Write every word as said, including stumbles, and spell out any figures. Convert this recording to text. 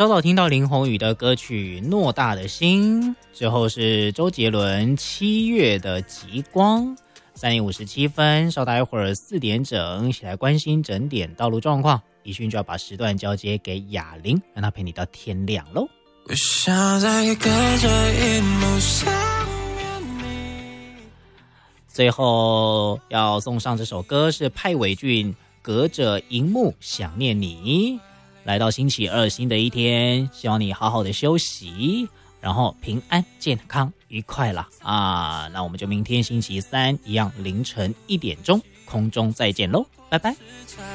稍早听到林宏宇的歌曲《偌大的心》，之后是周杰伦《七月的极光》。三点五十七分，稍待一会儿四点整，一起来关心整点道路状况。宜勋就要把时段交接给雅玲，让她陪你到天亮喽。 我想在隔着荧幕上面你。 最后要送上这首歌是派伟俊《隔着荧幕想念你》。来到星期二新的一天，希望你好好的休息，然后平安健康愉快啦啊！那我们就明天星期三一样凌晨一点钟空中再见喽，拜拜。